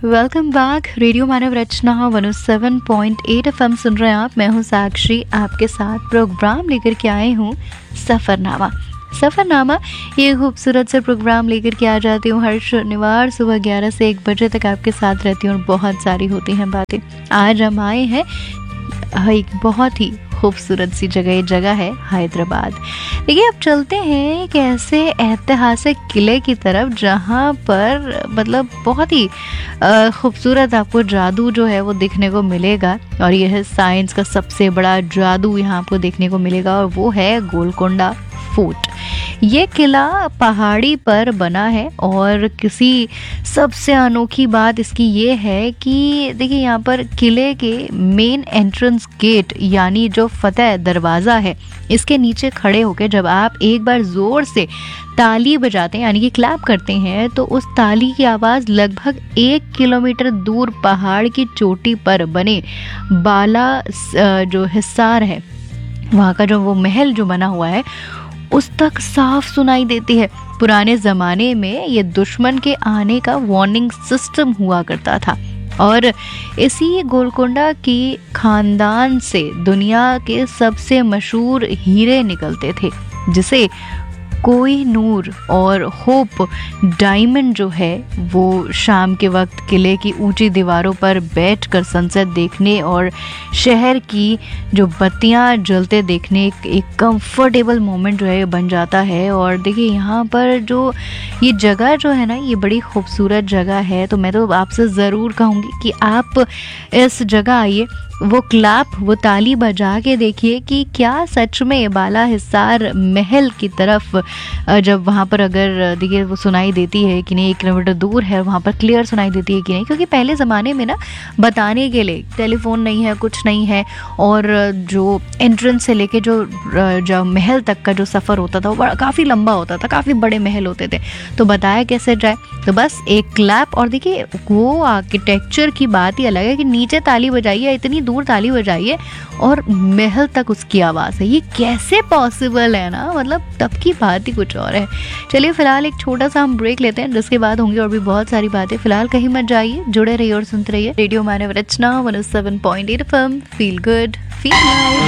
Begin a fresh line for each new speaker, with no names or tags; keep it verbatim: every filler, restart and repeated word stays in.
Welcome back. Radio मानव रचना one O seven point eight F M सुन रहे हैं आप। मैं हूं साक्षी, आपके साथ प्रोग्राम लेकर के आई हूं सफ़रनामा। सफ़रनामा ये खूबसूरत से प्रोग्राम लेकर के आ जाती हूँ हर शनिवार सुबह ग्यारह से एक बजे तक आपके साथ रहती हूँ और बहुत सारी होती हैं बातें। आज हम आए हैं एक बहुत ही खूबसूरत सी जगह, ये जगह है हैदराबाद। देखिए, अब चलते हैं एक ऐसे ऐतिहासिक किले की तरफ जहाँ पर मतलब बहुत ही खूबसूरत आपको जादू जो है वो देखने को मिलेगा, और यह है साइंस का सबसे बड़ा जादू यहाँ आपको देखने को मिलेगा, और वो है गोलकोंडा फोर्ट। ये किला पहाड़ी पर बना है और किसी सबसे अनोखी बात इसकी ये है कि देखिए, यहाँ पर किले के मेन एंट्रेंस गेट यानी जो फतेह दरवाज़ा है, इसके नीचे खड़े होकर जब आप एक बार ज़ोर से ताली बजाते हैं यानी कि क्लैप करते हैं, तो उस ताली की आवाज़ लगभग एक किलोमीटर दूर पहाड़ की चोटी पर बने बाला जो हिसार है, वहाँ का जो वो महल जो बना हुआ है, उस तक साफ सुनाई देती है। पुराने ज़माने में ये दुश्मन के आने का वार्निंग सिस्टम हुआ करता था, और इसी गोलकोंडा की खानदान से दुनिया के सबसे मशहूर हीरे निकलते थे, जिसे कोहिनूर और होप डायमंड जो है वो शाम के वक्त किले की ऊंची दीवारों पर बैठकर सनसेट देखने और शहर की जो बत्तियां जलते देखने एक, एक कंफर्टेबल मोमेंट जो है बन जाता है। और देखिए, यहाँ पर जो ये जगह जो है ना, ये बड़ी खूबसूरत जगह है, तो मैं तो आपसे ज़रूर कहूँगी कि आप इस जगह आइए, वो क्लैप वो ताली बजा के देखिए कि क्या सच में बाला हिसार महल की तरफ जब वहाँ पर अगर देखिए वो सुनाई देती है कि नहीं, एक किलोमीटर दूर है, वहाँ पर क्लियर सुनाई देती है कि नहीं, क्योंकि पहले ज़माने में ना बताने के लिए टेलीफोन नहीं है, कुछ नहीं है, और जो एंट्रेंस से लेके जो जो महल तक का जो सफ़र होता था वो बड़ा काफ़ी लंबा होता था, काफ़ी बड़े महल होते थे, तो बताया कैसे जाए। तो बस एक क्लैप, और देखिए वो आर्किटेक्चर की बात ही अलग है कि नीचे ताली बजाइए, इतनी दूर ताली बजाइए और महल तक उसकी आवाज़ है। ये कैसे पॉसिबल है ना, मतलब तब की बात ही कुछ और है। चलिए फिलहाल एक छोटा सा हम ब्रेक लेते हैं, जिसके बाद होंगी और भी बहुत सारी बातें। फिलहाल कहीं मत जाइए, जुड़े रहिए और सुनते रहिए रेडियो मानव रचना one O seven point eight F M. Feel good, feel nice.